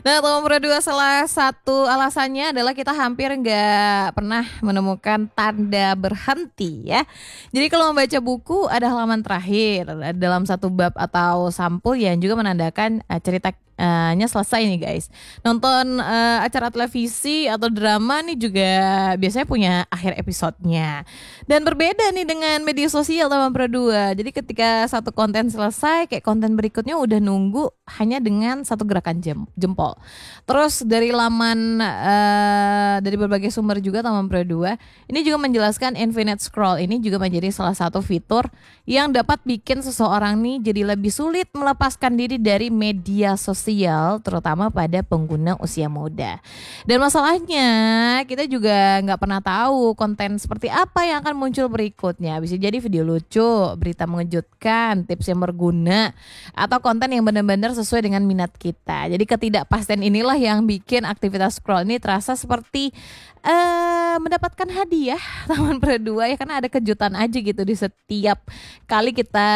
Nah, teman berdua salah satu alasannya adalah kita hampir nggak pernah menemukan tanda berhenti ya. Jadi kalau membaca buku ada halaman terakhir dalam satu bab atau sampul yang juga menandakan ceritanya selesai nih guys. Nonton acara televisi atau drama nih juga biasanya punya akhir episodenya. Dan berbeda nih dengan media sosial teman berdua. Jadi ketika satu konten selesai, kayak konten berikutnya udah nunggu hanya dengan satu gerakan jempol. Terus dari laman dari berbagai sumber juga teman berdua, ini juga menjelaskan infinite scroll ini juga menjadi salah satu fitur yang dapat bikin seseorang nih jadi lebih sulit melepaskan diri dari media sosial, terutama pada pengguna usia muda. Dan masalahnya kita juga nggak pernah tahu konten seperti apa yang akan muncul berikutnya. Bisa jadi video lucu, berita mengejutkan, tips yang berguna, atau konten yang benar-benar sesuai dengan minat kita. Jadi ketidakpastian inilah yang bikin aktivitas scroll ini terasa seperti mendapatkan hadiah teman berdua ya, karena ada kejutan aja gitu di setiap kali kita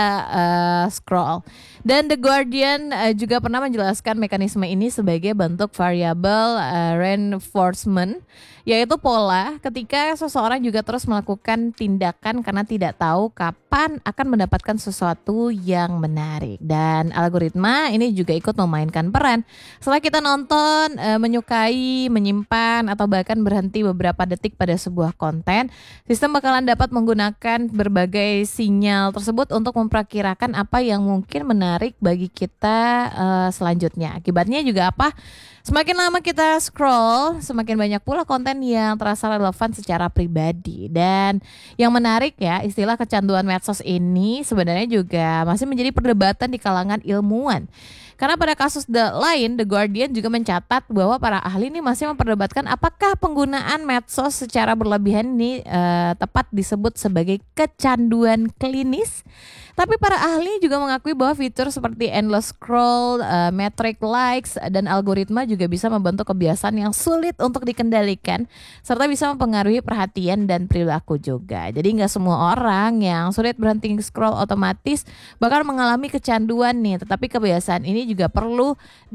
scroll. Dan The Guardian juga pernah menjelaskan mekanisme ini sebagai bentuk variable reinforcement, yaitu pola ketika seseorang juga terus melakukan tindakan karena tidak tahu kapan akan mendapatkan sesuatu yang menarik. Dan algoritma ini juga ikut memainkan peran. Setelah kita nonton, menyukai, menyimpan, atau bahkan berhenti beberapa detik pada sebuah konten, sistem bakalan dapat menggunakan berbagai sinyal tersebut untuk memperkirakan apa yang mungkin menarik bagi kita selanjutnya. Akibatnya juga apa? Semakin lama kita scroll, semakin banyak pula konten yang terasa relevan secara pribadi. Dan yang menarik ya, istilah kecanduan medsos ini sebenarnya juga masih menjadi perdebatan di kalangan ilmuwan. Karena pada kasus lain, The Guardian juga mencatat bahwa para ahli ini masih memperdebatkan apakah penggunaan medsos secara berlebihan ini tepat disebut sebagai kecanduan klinis. Tapi para ahli juga mengakui bahwa fitur seperti endless scroll, metric likes, dan algoritma juga bisa membentuk kebiasaan yang sulit untuk dikendalikan, serta bisa mempengaruhi perhatian dan perilaku juga. Jadi nggak semua orang yang sulit berhenti scroll otomatis bakal mengalami kecanduan nih, tetapi kebiasaan ini juga perlu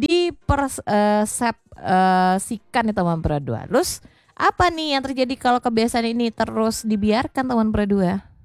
dipersepsikan nih teman berdua. Terus apa nih yang terjadi kalau kebiasaan ini terus dibiarkan teman berdua?